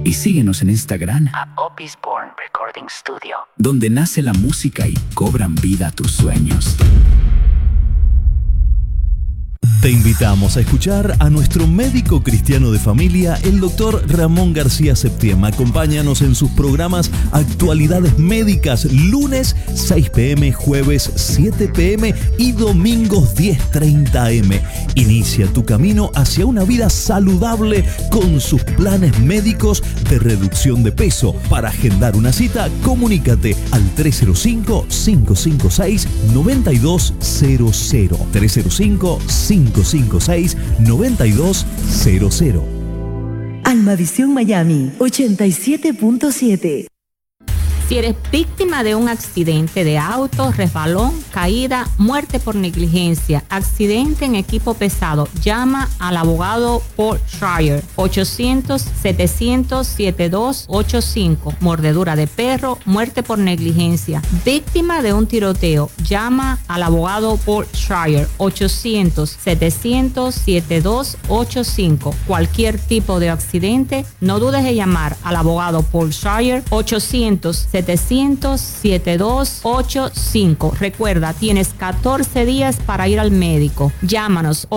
Y síguenos en Instagram @OpisBorn Recording Studio, donde nace la música y cobran vida tus sueños. Te invitamos a escuchar a nuestro médico cristiano de familia, el doctor Ramón García Septiema. Acompáñanos en sus programas Actualidades Médicas, lunes 6 p.m., jueves 7 p.m. y domingos 10:30 a.m. Inicia tu camino hacia una vida saludable con sus planes médicos de reducción de peso. Para agendar una cita, comunícate al 305-556-9200. 305-556-9200. Almavisión Miami 87.7. Si eres víctima de un accidente de auto, resbalón, caída, muerte por negligencia, accidente en equipo pesado, llama al abogado Paul Schreier, 800-700-7285. Mordedura de perro, muerte por negligencia. Víctima de un tiroteo, llama al abogado Paul Schreier, 800-700-7285. Cualquier tipo de accidente, no dudes en llamar al abogado Paul Schreier, 800-700-7285. Recuerda, tienes 14 días para ir al médico. Llámanos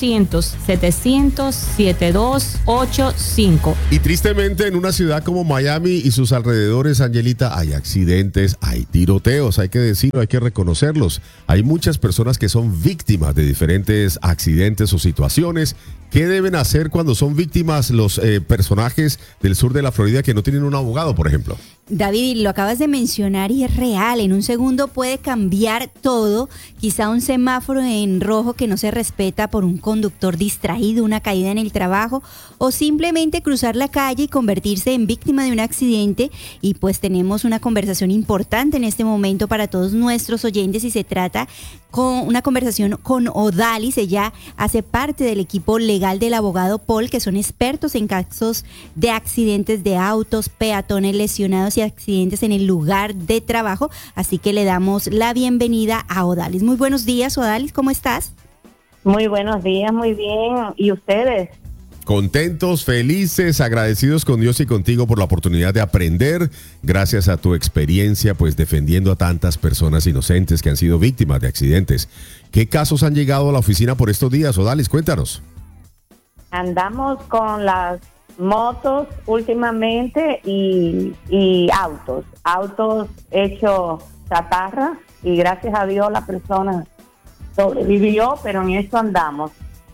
800-700-7285. Y tristemente en una ciudad como Miami y sus alrededores, Angelita, hay accidentes, hay tiroteos, hay que decirlo, hay que reconocerlos. Hay muchas personas que son víctimas de diferentes accidentes o situaciones. ¿Qué deben hacer cuando son víctimas los personajes del sur de la Florida que no tienen un abogado, por ejemplo? David, lo acabas de mencionar y es real. En un segundo puede cambiar todo. Quizá un semáforo en rojo que no se respeta por un conductor distraído, una caída en el trabajo o simplemente cruzar la calle y convertirse en víctima de un accidente. Y pues tenemos una conversación importante en este momento para todos nuestros oyentes y se trata con una conversación con Odalis. Ella hace parte del equipo legal del abogado Paul, que son expertos en casos de accidentes de autos, peatones lesionados y accidentes en el lugar de trabajo, así que le damos la bienvenida a Odalis. Muy buenos días, Odalis, ¿cómo estás? Muy buenos días, muy bien. ¿Y ustedes? Contentos, felices, agradecidos con Dios y contigo por la oportunidad de aprender, gracias a tu experiencia, pues defendiendo a tantas personas inocentes que han sido víctimas de accidentes. ¿Qué casos han llegado a la oficina por estos días, Odalis? Cuéntanos. Andamos con las motos últimamente y autos hechos chatarra, y gracias a Dios la persona sobrevivió, pero en eso andamos.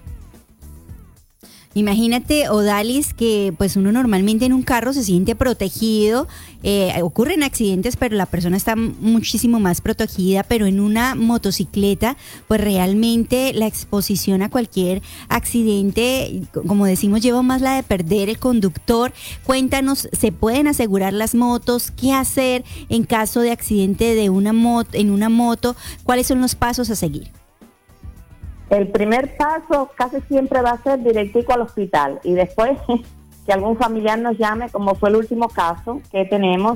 Imagínate, Odalis, que pues uno normalmente en un carro se siente protegido, ocurren accidentes, pero la persona está muchísimo más protegida, pero en una motocicleta, pues realmente la exposición a cualquier accidente, como decimos, lleva más la de perder el conductor. Cuéntanos, ¿se pueden asegurar las motos? ¿Qué hacer en caso de accidente de una moto? ¿Cuáles son los pasos a seguir? El primer paso casi siempre va a ser directico al hospital y después que algún familiar nos llame, como fue el último caso que tenemos.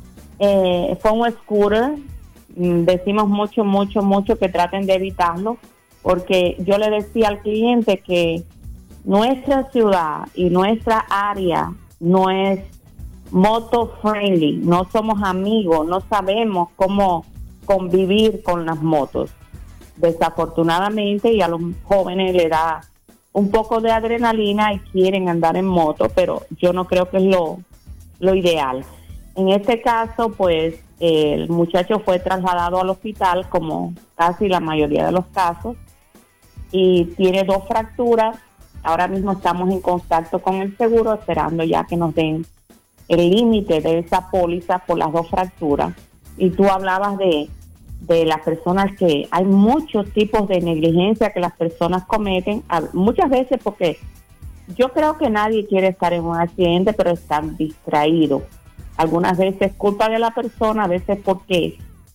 Fue un scooter. Decimos mucho que traten de evitarlo, porque yo le decía al cliente que nuestra ciudad y nuestra área no es moto friendly, no somos amigos, no sabemos cómo convivir con las motos. Desafortunadamente, y a los jóvenes le da un poco de adrenalina y quieren andar en moto, pero yo no creo que es lo ideal. En este caso, pues, el muchacho fue trasladado al hospital, como casi la mayoría de los casos, y tiene 2 fracturas. Ahora mismo estamos en contacto con el seguro, esperando ya que nos den el límite de esa póliza por las 2 fracturas. Y tú hablabas de las personas, que hay muchos tipos de negligencia que las personas cometen, muchas veces porque yo creo que nadie quiere estar en un accidente, pero están distraídos. Algunas veces culpa de la persona, a veces porque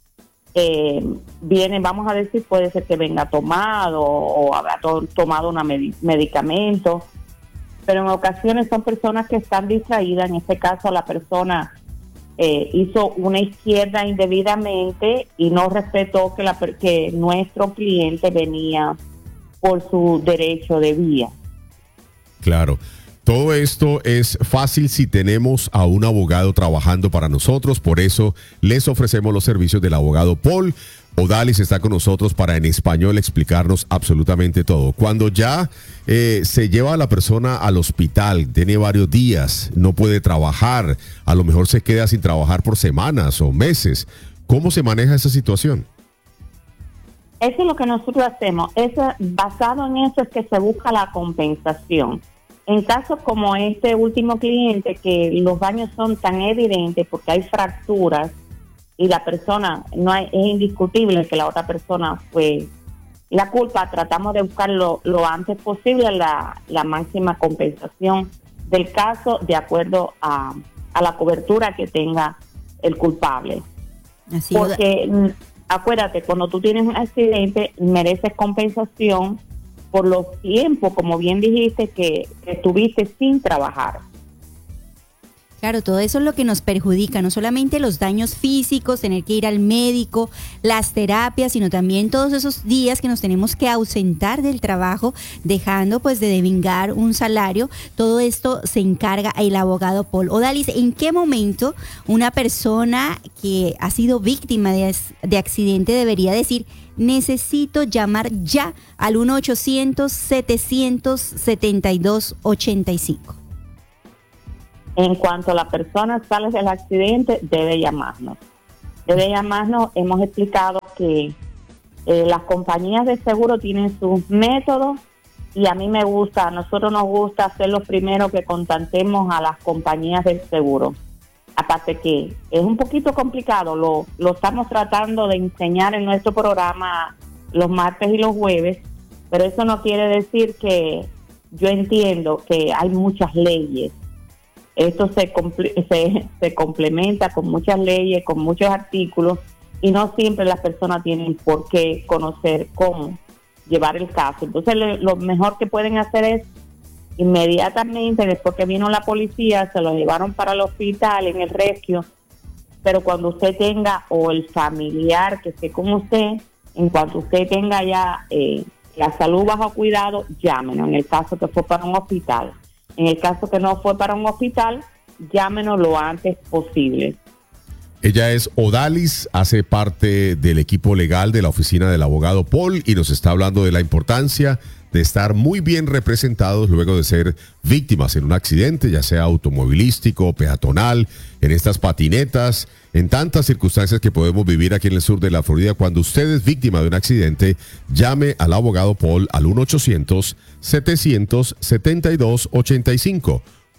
viene, vamos a decir, puede ser que venga tomado o habrá tomado un medicamento, pero en ocasiones son personas que están distraídas. En este caso la persona hizo una izquierda indebidamente y no respetó que nuestro cliente venía por su derecho de vía. Claro. Todo esto es fácil si tenemos a un abogado trabajando para nosotros, por eso les ofrecemos los servicios del abogado Paul. Odalis está con nosotros para en español explicarnos absolutamente todo. Cuando ya se lleva a la persona al hospital, tiene varios días, no puede trabajar, a lo mejor se queda sin trabajar por semanas o meses, ¿cómo se maneja esa situación? Eso es lo que nosotros hacemos. Basado en eso es que se busca la compensación. En casos como este último cliente, que los daños son tan evidentes porque hay fracturas y la persona, es indiscutible que la otra persona fue la culpa, tratamos de buscar lo antes posible la máxima compensación del caso de acuerdo a la cobertura que tenga el culpable. Así porque acuérdate, cuando tú tienes un accidente, mereces compensación por los tiempos, como bien dijiste, que estuviste sin trabajar. Claro, todo eso es lo que nos perjudica, no solamente los daños físicos, tener que ir al médico, las terapias, sino también todos esos días que nos tenemos que ausentar del trabajo, dejando pues de devengar un salario. Todo esto se encarga el abogado Paul. Odalis, ¿en qué momento una persona que ha sido víctima de accidente debería decir: necesito llamar ya al 1-800-772-85? En cuanto la persona sale del accidente, debe llamarnos. Hemos explicado que las compañías de seguro tienen sus métodos y a nosotros nos gusta ser los primeros que contactemos a las compañías del seguro. Aparte que es un poquito complicado, lo estamos tratando de enseñar en nuestro programa los martes y los jueves, pero eso no quiere decir que yo entiendo que hay muchas leyes. Esto se complementa con muchas leyes, con muchos artículos, y no siempre las personas tienen por qué conocer cómo llevar el caso. Entonces lo mejor que pueden hacer es inmediatamente, después que vino la policía, se lo llevaron para el hospital en el rescue, pero cuando usted tenga, o el familiar que esté con usted, en cuanto usted tenga ya la salud bajo cuidado, llámenos, en el caso que fue para un hospital. En el caso que no fue para un hospital, llámenos lo antes posible. Ella es Odalis, hace parte del equipo legal de la oficina del abogado Paul y nos está hablando de la importancia de estar muy bien representados luego de ser víctimas en un accidente, ya sea automovilístico, peatonal, en estas patinetas, en tantas circunstancias que podemos vivir aquí en el sur de la Florida. Cuando usted es víctima de un accidente, llame al abogado Paul al 1-800-772-85.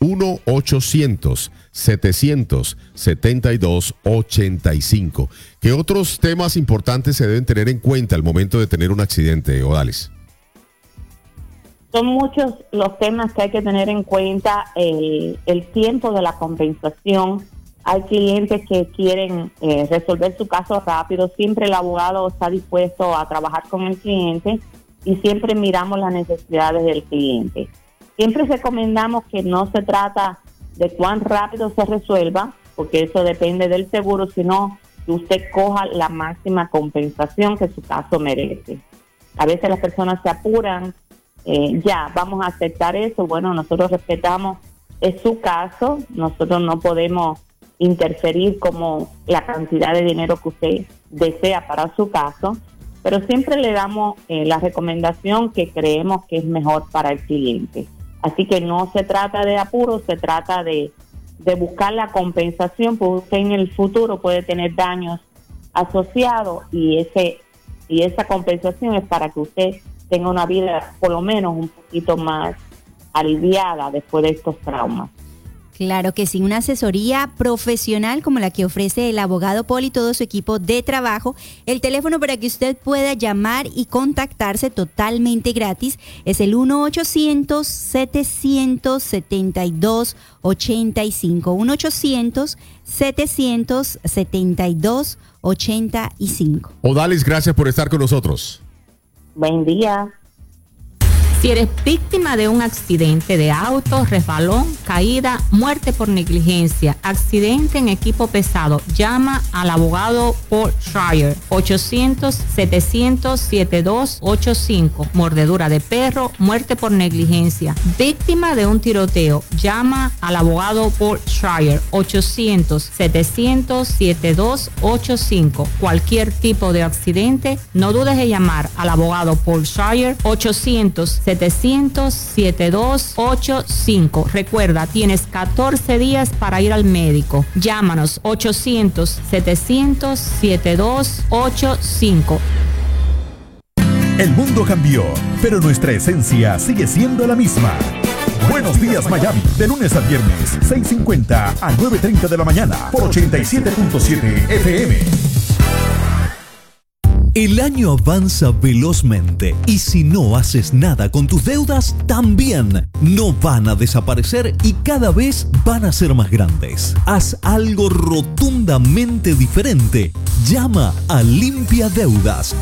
1-800-772-85. ¿Qué otros temas importantes se deben tener en cuenta al momento de tener un accidente, Odalis? Son muchos los temas que hay que tener en cuenta. El tiempo de la compensación. Hay clientes que quieren resolver su caso rápido. Siempre el abogado está dispuesto a trabajar con el cliente y siempre miramos las necesidades del cliente. Siempre recomendamos que no se trata de cuán rápido se resuelva, porque eso depende del seguro, sino que usted coja la máxima compensación que su caso merece. A veces las personas se apuran, ya, vamos a aceptar eso. Bueno, nosotros respetamos, es su caso, nosotros no podemos interferir como la cantidad de dinero que usted desea para su caso, pero siempre le damos la recomendación que creemos que es mejor para el cliente. Así que no se trata de apuro, se trata de buscar la compensación, porque usted en el futuro puede tener daños asociados y esa compensación es para que usted tenga una vida por lo menos un poquito más aliviada después de estos traumas. Claro que sí, una asesoría profesional como la que ofrece el abogado Paul y todo su equipo de trabajo. El teléfono para que usted pueda llamar y contactarse totalmente gratis es el 1-800-772-85. 1-800-772-85. Odalis, gracias por estar con nosotros. Buen día. Si eres víctima de un accidente de auto, resbalón, caída, muerte por negligencia, accidente en equipo pesado, llama al abogado Paul Schreier, 800-700-7285. Mordedura de perro, muerte por negligencia. Víctima de un tiroteo, llama al abogado Paul Schreier, 800-700-7285. Cualquier tipo de accidente, no dudes en llamar al abogado Paul Schreier, 800-700-7285. Recuerda, tienes 14 días para ir al médico. Llámanos 800-700-7285. El mundo cambió, pero nuestra esencia sigue siendo la misma. Buenos días, Miami, de lunes a viernes, 6:50 a 9:30 de la mañana, por 87.7 FM. El año avanza velozmente y si no haces nada con tus deudas, también no van a desaparecer y cada vez van a ser más grandes. Haz algo rotundamente diferente. Llama a Limpia Deudas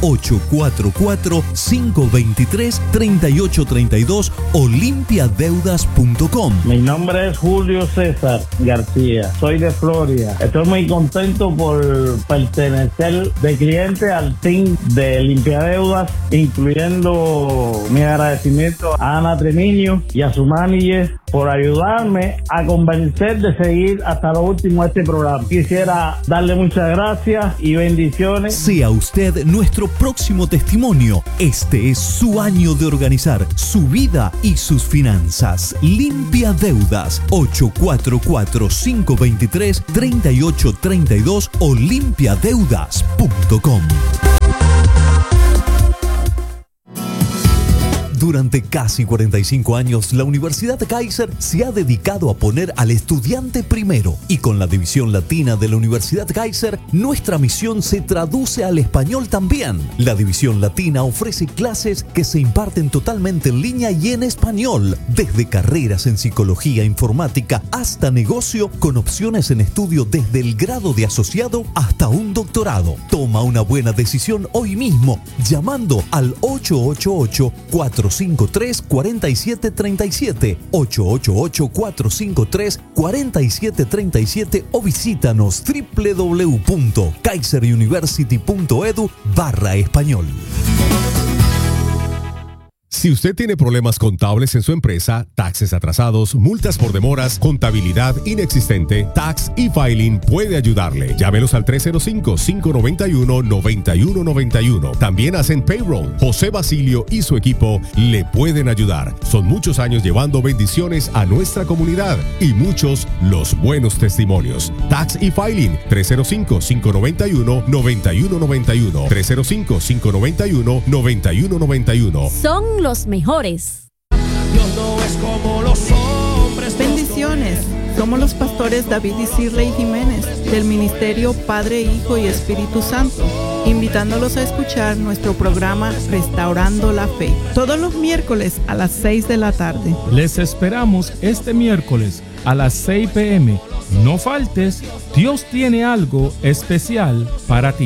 844-523-3832 o limpiadeudas.com. Mi nombre es Julio César García, soy de Florida. Estoy muy contento por pertenecer de cliente al team de Limpia Deudas, incluyendo mi agradecimiento a Ana Tremiño y a su manager por ayudarme a convencer de seguir hasta lo último este programa. Quisiera darle muchas gracias y bendiciones. Sea usted nuestro próximo testimonio. Este es su año de organizar su vida y sus finanzas. Limpia Deudas 844-523-3832 o limpiadeudas.com. Durante casi 45 años, la Universidad Kaiser se ha dedicado a poner al estudiante primero y con la división latina de la Universidad Kaiser, nuestra misión se traduce al español también. La división latina ofrece clases que se imparten totalmente en línea y en español, desde carreras en psicología, informática hasta negocio, con opciones en estudio desde el grado de asociado hasta un doctorado. Toma una buena decisión hoy mismo llamando al 888-453-4737, 888-453-4737 o visítanos www.kaiseruniversity.edu/español. Si usted tiene problemas contables en su empresa, taxes atrasados, multas por demoras, contabilidad inexistente, Tax e-Filing puede ayudarle. Llámenos al 305-591-9191. También hacen payroll. José Basilio y su equipo le pueden ayudar. Son muchos años llevando bendiciones a nuestra comunidad y muchos los buenos testimonios. Tax e-Filing 305-591-9191. 305-591-9191. Son los mejores. Dios no es como los hombres. Bendiciones. Somos los pastores David y Shirley Jiménez del Ministerio Padre, Hijo y Espíritu Santo, invitándolos a escuchar nuestro programa Restaurando la Fe, todos los miércoles a las 6 de la tarde. Les esperamos este miércoles a las 6 p.m. No faltes, Dios tiene algo especial para ti.